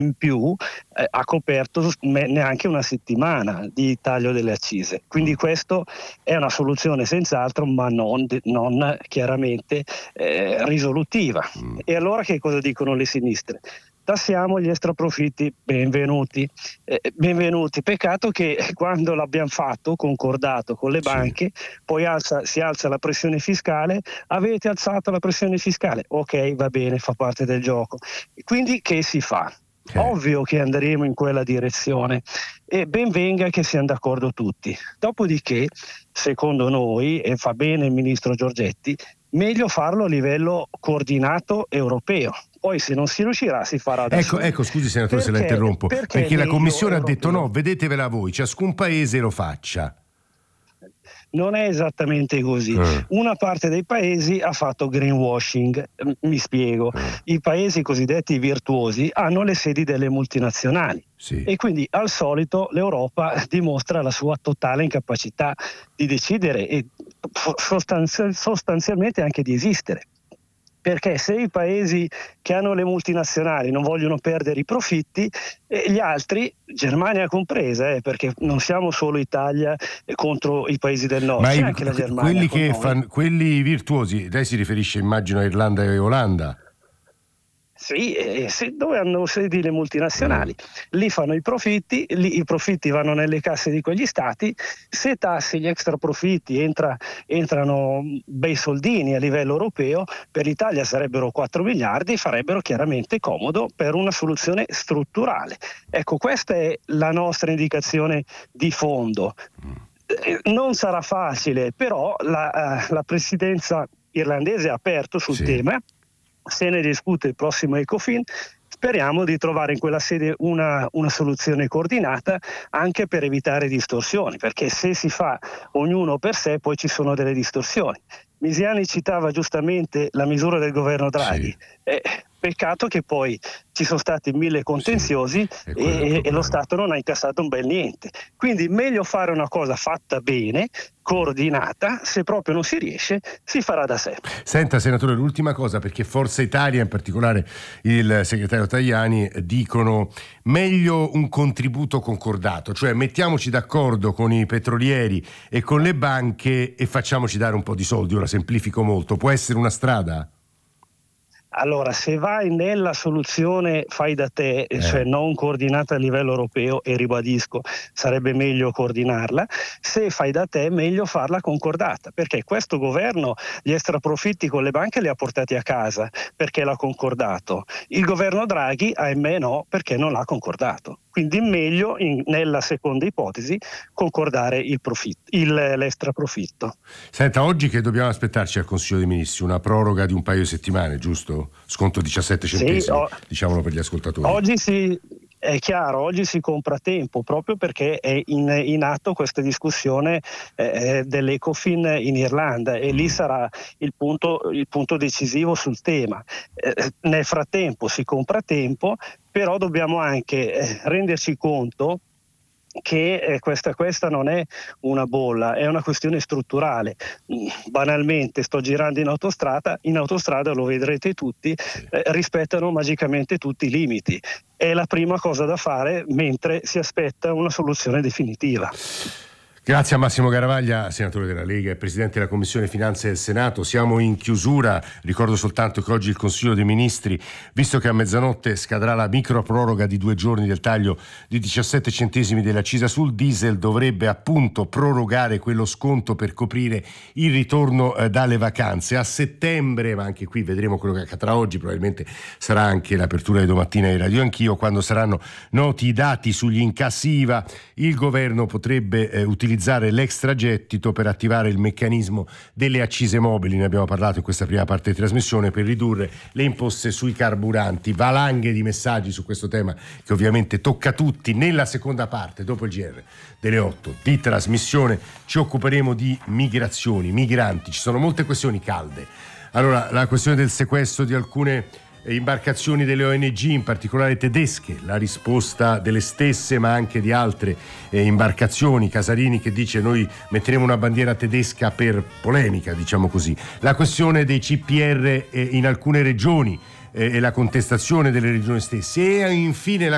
in più ha coperto neanche una settimana di taglio delle accise. Quindi questo è una soluzione senz'altro, ma non chiaramente risolutiva. E allora che cosa dicono le sinistre? Tassiamo gli extraprofitti, benvenuti. Peccato che quando l'abbiamo fatto, concordato con le banche, poi si alza la pressione fiscale. Avete alzato la pressione fiscale? Ok, va bene, fa parte del gioco. Quindi che si fa? Ovvio che andremo in quella direzione e ben venga che siano d'accordo tutti. Dopodiché, secondo noi, e fa bene il ministro Giorgetti, meglio farlo a livello coordinato europeo. Poi se non si riuscirà si farà da solo. Ecco, scusi senatore se la interrompo, perché la Commissione ha detto no, vedetevela voi, ciascun paese lo faccia. Non è esattamente così. Una parte dei paesi ha fatto greenwashing, mi spiego. I paesi cosiddetti virtuosi hanno le sedi delle multinazionali e quindi al solito l'Europa dimostra la sua totale incapacità di decidere e sostanzialmente anche di esistere. Perché se i paesi che hanno le multinazionali non vogliono perdere i profitti, gli altri, Germania compresa, perché non siamo solo Italia contro i paesi del nord, c'è anche la Germania. Quelli virtuosi, lei si riferisce immagino a Irlanda e Olanda? Sì, dove hanno sedi le multinazionali, lì fanno i profitti, lì i profitti vanno nelle casse di quegli stati. Se tassi gli extra profitti entrano bei soldini a livello europeo, per l'Italia sarebbero 4 miliardi, farebbero chiaramente comodo per una soluzione strutturale. Ecco, questa è la nostra indicazione di fondo. Non sarà facile, però la presidenza irlandese ha aperto sul tema. Se ne discute il prossimo Ecofin, speriamo di trovare in quella sede una soluzione coordinata anche per evitare distorsioni, perché se si fa ognuno per sé poi ci sono delle distorsioni. Misiani citava giustamente la misura del governo Draghi. Peccato che poi ci sono stati 1000 contenziosi e lo Stato non ha incassato un bel niente. Quindi meglio fare una cosa fatta bene, coordinata. Se proprio non si riesce, si farà da sé. Senta senatore, l'ultima cosa, perché Forza Italia, in particolare il segretario Tajani, dicono meglio un contributo concordato, cioè mettiamoci d'accordo con i petrolieri e con le banche e facciamoci dare un po' di soldi. Ora semplifico molto, può essere una strada? Allora, se vai nella soluzione fai da te, cioè non coordinata a livello europeo, e ribadisco, sarebbe meglio coordinarla, se fai da te meglio farla concordata, perché questo governo gli extraprofitti con le banche li ha portati a casa, perché l'ha concordato. Il governo Draghi, ahimè no, perché non l'ha concordato. Quindi meglio, nella seconda ipotesi, concordare l'extraprofitto. Senta, oggi che dobbiamo aspettarci al Consiglio dei Ministri? Una proroga di un paio di settimane, giusto? Sconto 17 centesimi, diciamolo per gli ascoltatori. Oggi è chiaro, oggi si compra tempo, proprio perché è in atto questa discussione dell'Ecofin in Irlanda, e lì sarà il punto decisivo sul tema. Nel frattempo si compra tempo, però dobbiamo anche renderci conto che questa non è una bolla, è una questione strutturale. Banalmente sto girando in autostrada lo vedrete tutti, rispettano magicamente tutti i limiti. È la prima cosa da fare mentre si aspetta una soluzione definitiva. Grazie a Massimo Garavaglia, senatore della Lega e presidente della Commissione Finanze del Senato. Siamo in chiusura, ricordo soltanto che oggi il Consiglio dei Ministri, visto che a mezzanotte scadrà la micro proroga di 2 giorni del taglio di 17 centesimi dell'accisa sul diesel, dovrebbe appunto prorogare quello sconto per coprire il ritorno dalle vacanze a settembre, ma anche qui vedremo quello che accadrà oggi, probabilmente sarà anche l'apertura di domattina di Radio Anch'io, quando saranno noti i dati sugli incassi IVA, il governo potrebbe utilizzare l'extragettito per attivare il meccanismo delle accise mobili, ne abbiamo parlato in questa prima parte di trasmissione, per ridurre le imposte sui carburanti. Valanghe di messaggi su questo tema che ovviamente tocca tutti. Nella seconda parte, dopo il GR delle 8 di trasmissione, ci occuperemo di migrazioni, migranti, ci sono molte questioni calde. Allora, la questione del sequestro di alcune imbarcazioni delle ONG, in particolare tedesche, la risposta delle stesse ma anche di altre imbarcazioni. Casarini che dice noi metteremo una bandiera tedesca per polemica, diciamo così. La questione dei CPR in alcune regioni e la contestazione delle regioni stesse, e infine la